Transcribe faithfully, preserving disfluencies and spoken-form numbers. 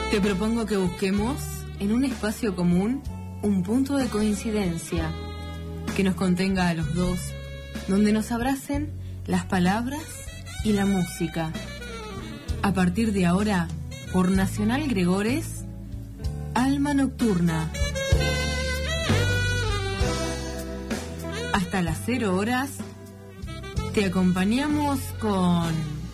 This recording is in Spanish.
Te propongo que busquemos en un espacio común un punto de coincidencia que nos contenga a los dos, donde nos abracen las palabras y la música. A partir de ahora, por Nacional Gregores, Alma Nocturna. Hasta las cero horas, te acompañamos con